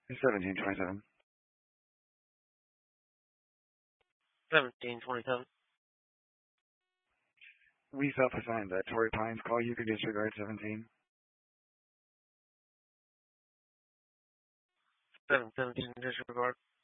1727. 1727. We self-assigned that Torrey Pines call. You could disregard 17. 717 disregard.